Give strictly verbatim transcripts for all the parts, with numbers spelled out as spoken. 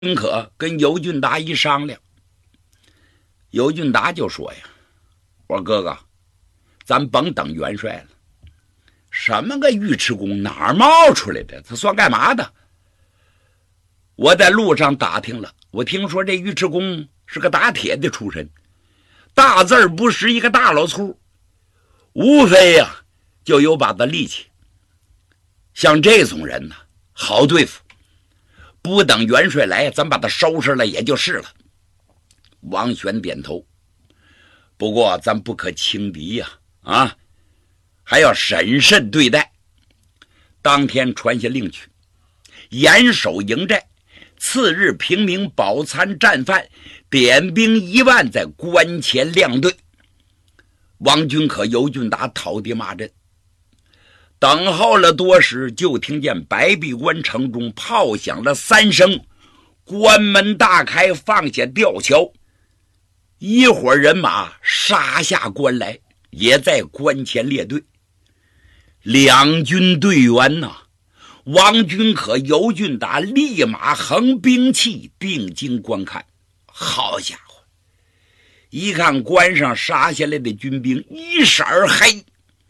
丁可跟尤俊达一商量，尤俊达就说呀：“我说哥哥，咱甭等元帅了，什么个尉迟恭哪儿冒出来的？他算干嘛的？我在路上打听了，我听说这尉迟恭是个打铁的出身，大字不识一个大老粗，无非呀、啊、就有把子力气。像这种人呢，好对付。”不等元帅来，咱把他收拾了也就是了。王玄点头，不过咱不可轻敌呀、啊，啊，还要审慎对待。当天传下令去，严守营寨，次日平民饱餐战饭，点兵一万在关前亮队。王君可、尤俊达讨敌骂阵。等候了多时，就听见白壁关城中炮响了三声，关门大开，放下吊桥，一伙人马杀下关来，也在关前列队。两军队员呐、啊，王君可、尤俊达立马横兵器，定睛观看。好家伙，一看关上杀下来的军兵一色儿黑，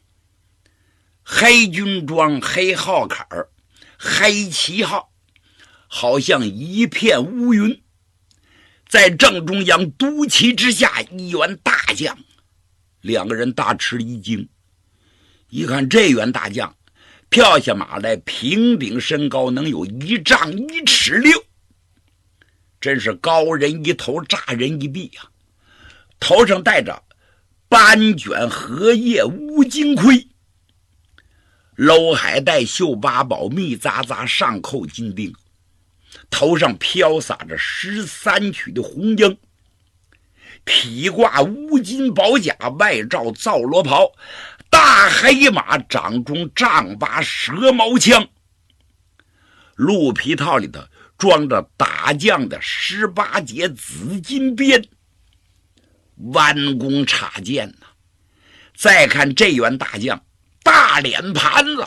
黑军装、黑号坎儿、黑旗号，好像一片乌云。在正中央督旗之下，一员大将。两个人大吃一惊，一看这员大将跳下马来，平顶身高能有一丈一尺六，真是高人一头，炸人一臂呀、啊！头上戴着斑卷荷叶乌金盔，搂海带绣八宝密匝匝上扣金钉，头上飘洒着十三曲的红缨，体挂乌金宝甲，外罩皂罗袍，大黑马掌中丈八蛇矛枪，鹿皮套里头装着打将的十八节紫金鞭，弯弓插箭呐、啊！再看这员大将，大脸盘子，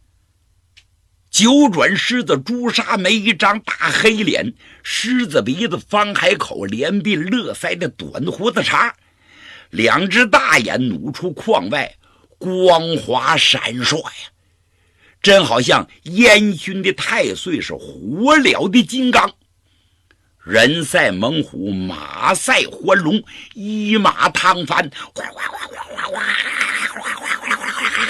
九转狮子朱砂眉，一张大黑脸，狮子鼻子，方海口，连鬓乐腮的短胡子茬，两只大眼努出眶外，光华闪烁呀，真好像烟熏的太岁，是火燎的金刚。人赛猛虎，马赛环龙，一马趟翻，哗哗哗哗哗哗哗哗哗哗哗。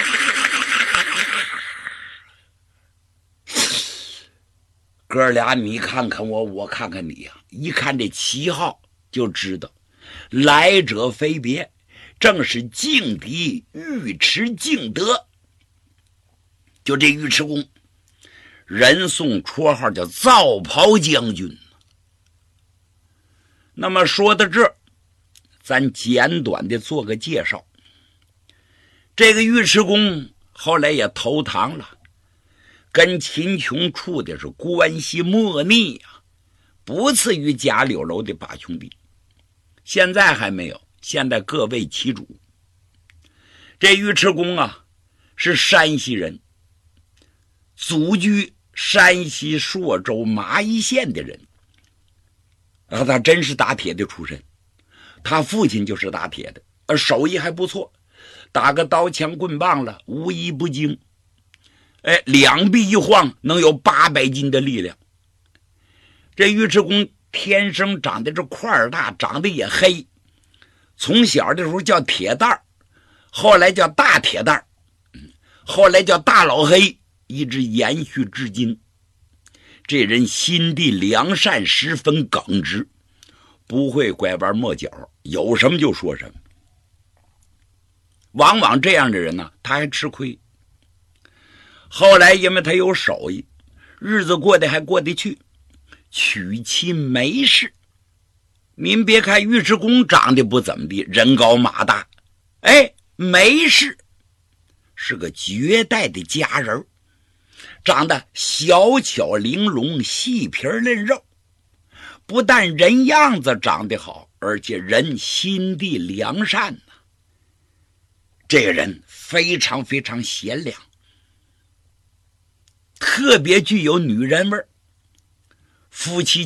哥俩你看看我，我看看你呀、啊，一看这旗号就知道来者非别，正是劲敌尉迟敬德。就这尉迟恭，人送绰号叫皂袍将军。那么说到这儿，咱简短的做个介绍。这个尉迟恭后来也投唐了，跟秦琼处的是关系莫逆啊，不次于贾柳楼的八兄弟。现在还没有，现在各为其主。这尉迟恭啊，是山西人，祖居山西朔州麻衣县的人。然后他真是打铁的出身，他父亲就是打铁的，而手艺还不错，打个刀枪棍棒了无一不精。哎，两臂一晃能有八百斤的力量。这尉迟恭天生长得这块儿大，长得也黑，从小的时候叫铁蛋儿，后来叫大铁蛋儿，后来叫大老黑，一直延续至今。这人心地良善，十分耿直，不会拐弯抹角，有什么就说什么。往往这样的人呢，他还吃亏。后来因为他有手艺，日子过得还过得去，娶妻没事。您别看尉迟恭长得不怎么地，人高马大，哎，没事，是个绝代的佳人，长得小巧玲珑，细皮嫩肉，不但人样子长得好，而且人心地良善呢、啊。这个人非常非常贤良，特别具有女人味儿， 夫妻